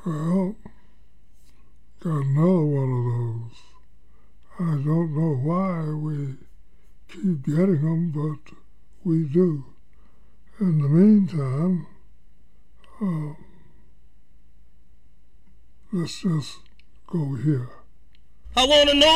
Well, got another one of those. I don't know why we keep getting them, but we do. In the meantime, uh, let's just go here. I want to know